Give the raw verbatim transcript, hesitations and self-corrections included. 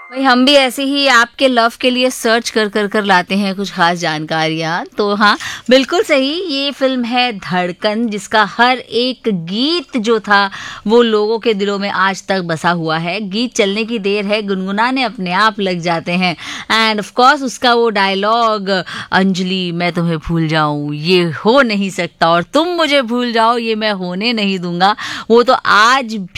भाई हम भी ऐसे ही आपके लव के लिए सर्च कर कर कर लाते हैं कुछ खास जानकारियाँ। तो हाँ, बिल्कुल सही, ये फिल्म है धड़कन, जिसका हर एक गीत जो था वो लोगों के दिलों में आज तक बसा हुआ है। गीत चलने की देर है, गुनगुनाने अपने आप लग जाते हैं। एंड ऑफ कोर्स उसका वो डायलॉग, अंजलि मैं तुम्हें भूल जाऊं ये हो नहीं सकता और तुम मुझे भूल जाओ ये मैं होने नहीं दूंगा, वो तो आज